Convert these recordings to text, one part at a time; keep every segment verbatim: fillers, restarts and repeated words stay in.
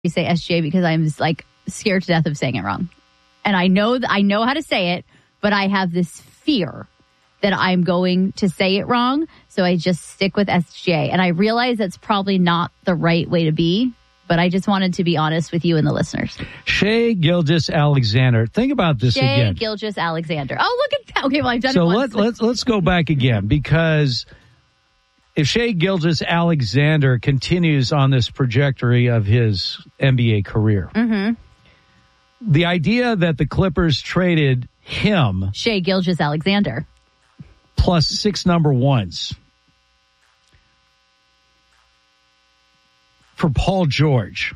say S G A because I'm like scared to death of saying it wrong. And I know that I know how to say it, but I have this fear that I'm going to say it wrong. So I just stick with S G A. And I realize that's probably not the right way to be, but I just wanted to be honest with you and the listeners. Shai Gilgeous-Alexander. Think about this Shai again. Shai Gilgeous-Alexander. Oh, look at that. Okay, well, I've done so it once. So let, let's, let's go back again, because if Shai Gilgeous-Alexander continues on this trajectory of his N B A career, mm-hmm. the idea that the Clippers traded him, Shai Gilgeous-Alexander, plus six number ones for Paul George.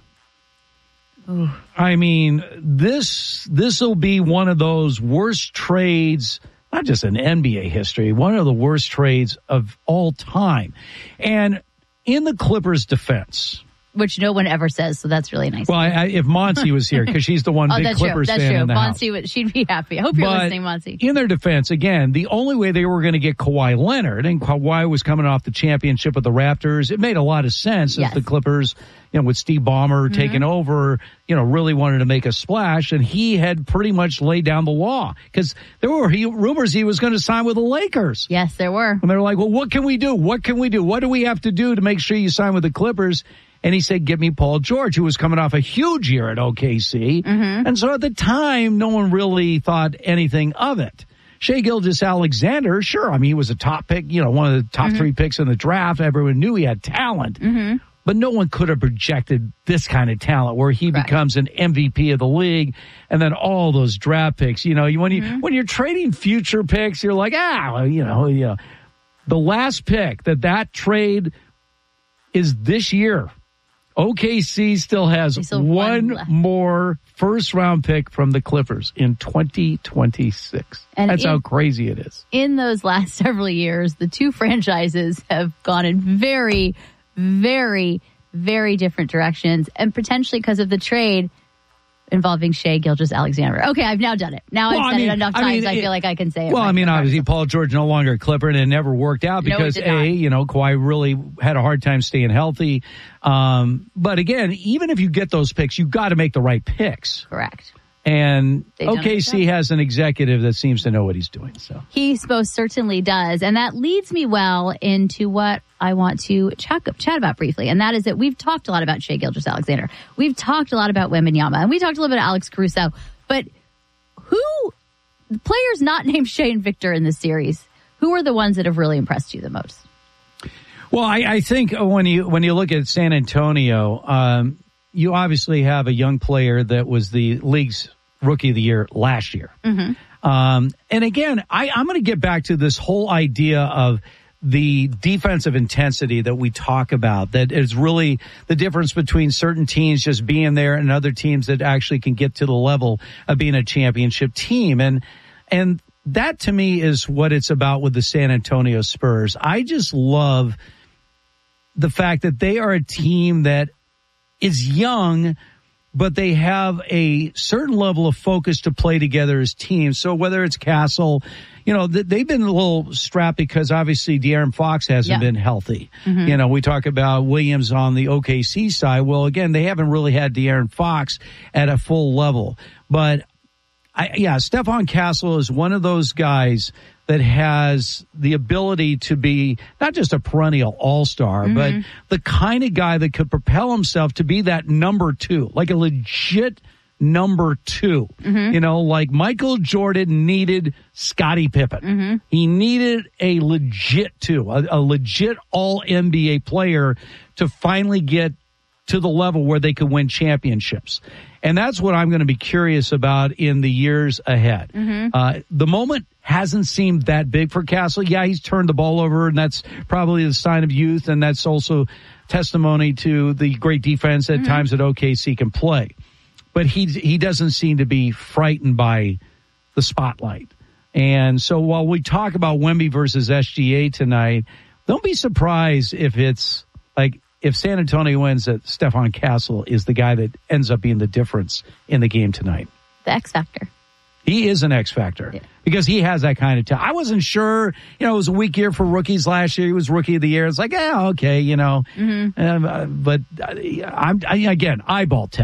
Ooh. I mean, this this will be one of those worst trades, not just in N B A history, one of the worst trades of all time. And in the Clippers' defense, which no one ever says, so that's really nice. Well, I, I, if Monty was here, because she's the one oh, big that's Clippers true. That's fan true. in the Monty house. would, she'd be happy. I hope you're but listening, Monty. In their defense, again, the only way they were going to get Kawhi Leonard, and Kawhi was coming off the championship with the Raptors, it made a lot of sense yes. as the Clippers, you know, with Steve Ballmer mm-hmm. taking over, you know, really wanted to make a splash, and he had pretty much laid down the law, because there were he, rumors he was going to sign with the Lakers. Yes, there were. And they're like, well, what can we do? What can we do? What do we have to do to make sure you sign with the Clippers? And he said, give me Paul George, who was coming off a huge year at O K C. Mm-hmm. And so at the time, no one really thought anything of it. Shai Gilgeous-Alexander, sure, I mean, he was a top pick, you know, one of the top mm-hmm. three picks in the draft. Everyone knew he had talent. Mm-hmm. But no one could have projected this kind of talent where he Correct. becomes an M V P of the league, and then all those draft picks. You know, when you mm-hmm. when you're trading future picks, you're like, ah, well, you know, you know, the last pick that that trade is this year. O K C still has still one, one more first-round pick from the Clippers in twenty twenty-six. And That's in, how crazy it is. In those last several years, the two franchises have gone in very, very, very different directions, and potentially because of the trade involving Shai Gilgeous-Alexander. Okay, I've now done it. Now well, I've said I mean, it enough times, I, mean, I feel it, like I can say it. Well, right I mean, obviously, Paul George no longer a Clipper, and it never worked out because, no, A, you know, Kawhi really had a hard time staying healthy. Um, but again, even if you get those picks, you got to make the right picks. Correct. And O K C has an executive that seems to know what he's doing. So he most certainly does. And that leads me well into what I want to chat, chat about briefly. And that is that we've talked a lot about Shai Gilgeous-Alexander. We've talked a lot about Wembanyama. And we talked a little bit about Alex Caruso. But who, players not named Shai and Victor in this series, who are the ones that have really impressed you the most? Well, I, I think when you when you look at San Antonio, um, you obviously have a young player that was the league's Rookie of the Year last year. Mm-hmm. Um, and again, I, I'm going to get back to this whole idea of the defensive intensity that we talk about, that is really the difference between certain teams just being there and other teams that actually can get to the level of being a championship team. And, and that to me is what it's about with the San Antonio Spurs. I just love the fact that they are a team that is young, but they have a certain level of focus to play together as teams. So whether it's Castle, you know, they've been a little strapped because obviously De'Aaron Fox hasn't yeah. been healthy. Mm-hmm. You know, we talk about Williams on the O K C side. Well, again, they haven't really had De'Aaron Fox at a full level. But, I, yeah, Stephon Castle is one of those guys that has the ability to be not just a perennial all-star, mm-hmm. but the kind of guy that could propel himself to be that number two, like a legit number two. Mm-hmm. You know, like Michael Jordan needed Scottie Pippen. Mm-hmm. He needed a legit two, a, a legit all-N B A player to finally get to the level where they could win championships. And that's what I'm going to be curious about in the years ahead. Mm-hmm. Uh, the moment hasn't seemed that big for Castle. Yeah, he's turned the ball over, and that's probably the sign of youth, and that's also testimony to the great defense at mm-hmm. times that O K C can play. But he he doesn't seem to be frightened by the spotlight. And so while we talk about Wemby versus S G A tonight, don't be surprised if it's like if San Antonio wins, that Stephon Castle is the guy that ends up being the difference in the game tonight. The X factor. He is an X factor yeah. because he has that kind of talent. I wasn't sure, you know, it was a weak year for rookies last year. He was rookie of the year. It's like, yeah, okay, you know, mm-hmm. um, uh, but uh, I'm I, again eyeball test.